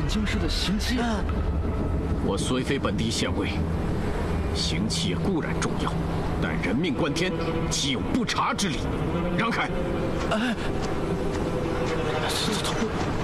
京师的刑期。 我虽非本地县尉，刑期固然重要，但人命关天，岂有不查之理？让开！ 哎，